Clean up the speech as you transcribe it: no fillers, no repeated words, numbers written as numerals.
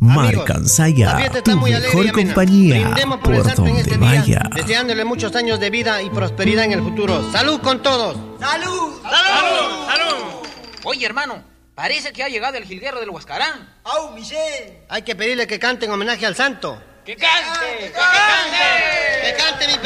Marcansaya, tu mejor compañía, por donde vaya. Deseándole muchos años de vida y prosperidad en el futuro. ¡Salud con todos! ¡Salud! ¡Salud! ¡Salud! Oye, hermano, parece que ha llegado el jilguero del Huascarán. ¡Au, Michel! Hay que pedirle que cante en homenaje al santo. ¡Que cante! ¡Que cante! ¡Que cante mi